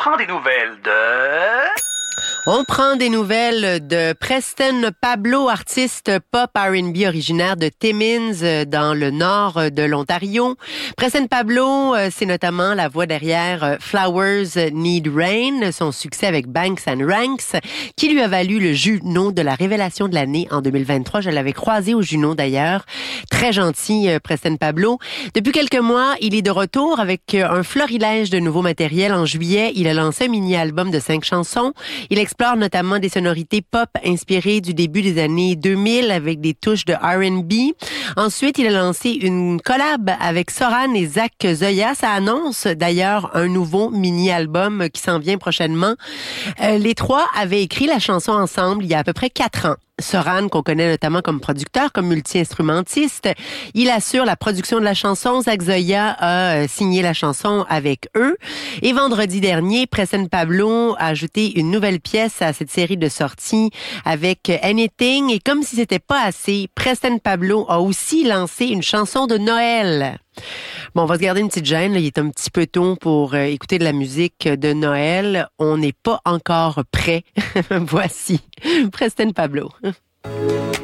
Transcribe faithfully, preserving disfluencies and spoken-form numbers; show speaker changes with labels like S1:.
S1: prend des nouvelles de...
S2: On prend des nouvelles de Preston Pablo, artiste pop R and B originaire de Timmins, dans le nord de l'Ontario. Preston Pablo, c'est notamment la voix derrière Flowers Need Rain, son succès avec Banks and Ranks, qui lui a valu le Juno de la révélation de l'année en deux mille vingt-trois. Je l'avais croisé au Juno d'ailleurs. Très gentil, Preston Pablo. Depuis quelques mois, il est de retour avec un florilège de nouveaux matériels. En juillet, il a lancé un mini-album de cinq chansons. Il explore notamment des sonorités pop inspirées du début des années deux mille avec des touches de R and B. Ensuite, il a lancé une collab avec Soran et Zach Zoya. Ça annonce d'ailleurs un nouveau mini-album qui s'en vient prochainement. Euh, les trois avaient écrit la chanson ensemble il y a à peu près quatre ans. Soran, qu'on connaît notamment comme producteur, comme multi-instrumentiste, il assure la production de la chanson. Zach Zoya a signé la chanson avec eux. Et vendredi dernier, Preston Pablo a ajouté une nouvelle pièce à cette série de sorties avec Anything. Et comme si c'était pas assez, Preston Pablo a aussi lancé une chanson de Noël. Bon, on va se garder une petite gêne. Là. Il est un petit peu tôt pour euh, écouter de la musique de Noël. On n'est pas encore prêt. Voici Preston Pablo.